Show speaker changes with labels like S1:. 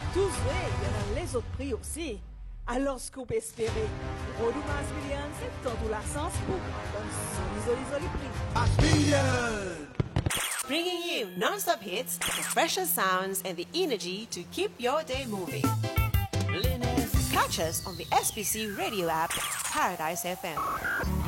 S1: Tout vrai, il y en a les autres prix aussi. Alors, ce qu'on peut espérer, Rodou Masmilian, c'est tant la sens pour comme son prix.
S2: Bringing you non-stop hits, the freshest sounds, and the energy to keep your day moving. Catch us on the SBC radio app, Paradise FM.